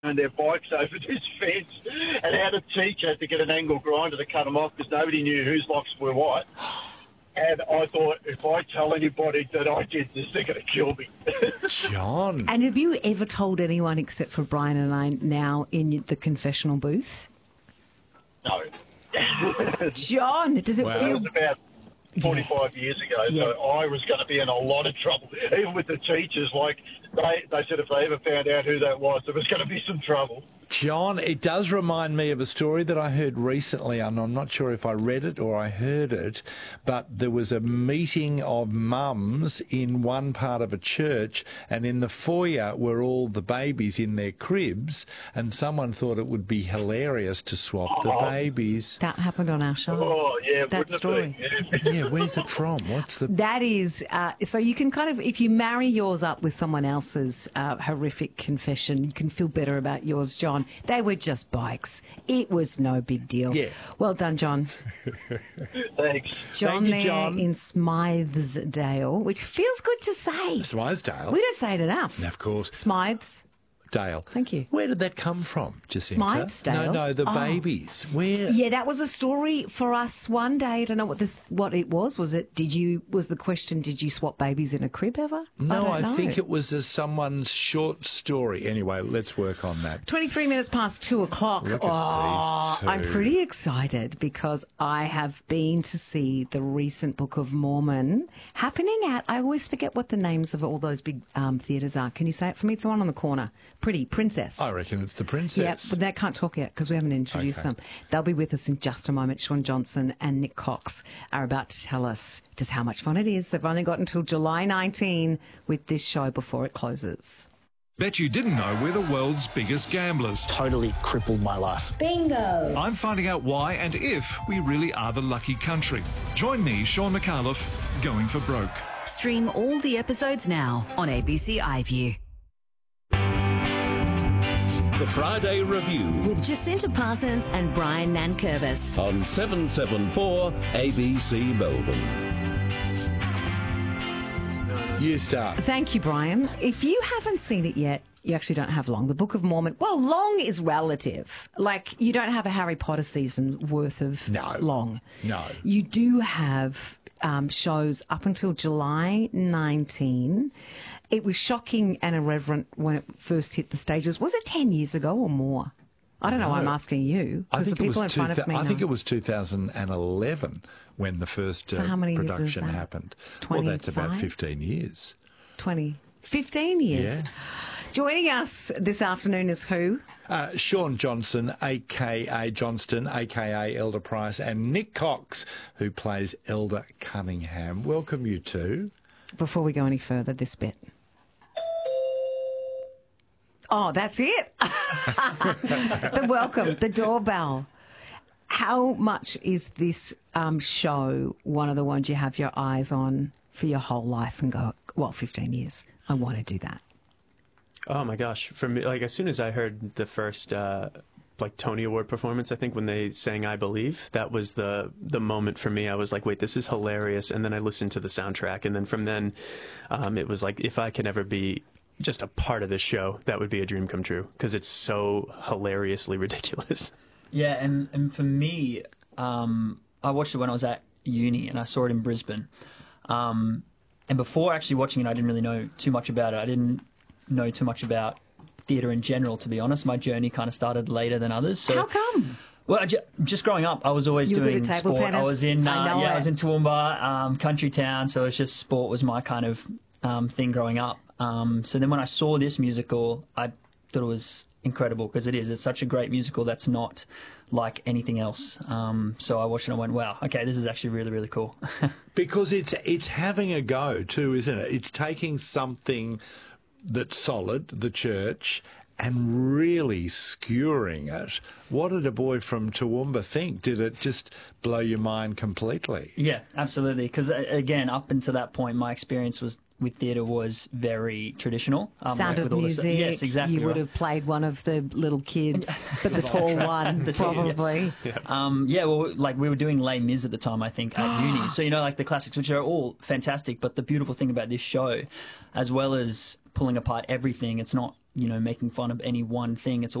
their bikes over this fence, and how the teacher had to get an angle grinder to cut them off because nobody knew whose locks were what. And I thought, if I tell anybody that I did this, they're going to kill me. John. And have you ever told anyone except for Brian and I now in the confessional booth? No. John, does it It feel... was about 45 years ago, so I was going to be in a lot of trouble. Even with the teachers, like, they said if they ever found out who that was, there was going to be some trouble. John, it does remind me of a story that I heard recently, and I'm not sure if I read it or I heard it, but there was a meeting of mums in one part of a church, and in the foyer were all the babies in their cribs, and someone thought it would be hilarious to swap the babies. That happened on our show. Oh, yeah, that story. Yeah, where's it from? What's the... That is, so you can kind of, if you marry yours up with someone else's horrific confession, you can feel better about yours, John. They were just bikes. It was no big deal. Yeah. Well done, John. Thanks. John Thank you, there John. in Smythesdale, which feels good to say. Smythesdale? We don't say it enough. Of course. Smythes. Dale. Thank you. Where did that come from, Jacinta? Smythesdale? No, the babies. Where? Yeah, that was a story for us one day. I don't know what it was. Was the question, did you swap babies in a crib ever? No, I don't know. think it was someone's short story. Anyway, let's work on that. 23 minutes past 2 o'clock. Look at these two. I'm pretty excited because I have been to see the recent Book of Mormon happening at, I always forget what the names of all those big theatres are. Can you say it for me? It's the one on the corner. Pretty Princess. I reckon it's the Princess. Yeah, but they can't talk yet because we haven't introduced them. They'll be with us in just a moment. Sean Johnson and Nick Cox are about to tell us just how much fun it is. They've only got until July 19 with this show before it closes. Bet you didn't know we're the world's biggest gamblers. Totally crippled my life. Bingo! I'm finding out why and if we really are the lucky country. Join me, Sean McAuliffe, going for broke. Stream all the episodes now on ABC iView. The Friday Review With Jacinta Parsons and Brian Nankervis. on 774 ABC Melbourne. You start. Thank you, Brian. If you haven't seen it yet, you actually don't have long. The Book of Mormon, well, long is relative. Like, you don't have a Harry Potter season worth of long. No. You do have shows up until July 19. It was shocking and irreverent when it first hit the stages. Was it 10 years ago or more? I don't know why I'm asking you, because the people in front of me I think know. it was 2011 when the first So how many years is production that? happened. Well, that's about 25? 15 years. 15 years. Yeah. Joining us this afternoon is who? Sean Johnson, a.k.a. Johnston, a.k.a. Elder Price, and Nick Cox, who plays Elder Cunningham. Welcome, you two. Before we go any further, this bit. Oh, that's it. The welcome, the doorbell. How much is this show one of the ones you have your eyes on for your whole life and go, well, 15 years, I want to do that? Oh my gosh! For me, like as soon as I heard the first Tony Award performance, I think when they sang "I Believe," that was the moment for me. I was like, wait, this is hilarious. And then I listened to the soundtrack, and then from then, it was like, if I can ever be just a part of this show, that would be a dream come true because it's so hilariously ridiculous. Yeah, and for me, I watched it when I was at uni, and I saw it in Brisbane. And before actually watching it, I didn't really know too much about it. I didn't know too much about theatre in general, to be honest. My journey kind of started later than others. So, how come? Well, just growing up, I was always You were doing good at table sport. tennis? I was in, I was in Toowoomba, country town. So it's just sport was my kind of thing growing up. So then when I saw this musical, I thought it was incredible because it is. It's such a great musical that's not like anything else. So I watched it and I went, wow, okay, this is actually really, really cool. Because it's having a go too, isn't it? It's taking something that's solid, the church, and really skewering it. What did a boy from Toowoomba think? Did it just blow your mind completely? Yeah, absolutely. Because again, up until that point, my experience with theatre was very traditional. Sound of with all Music. Yes, exactly. You would have played one of the little kids, but the tall one, probably. Well, like we were doing Les Mis at the time, I think, at uni. So, like the classics, which are all fantastic. But the beautiful thing about this show, as well as pulling apart everything, it's not making fun of any one thing. It's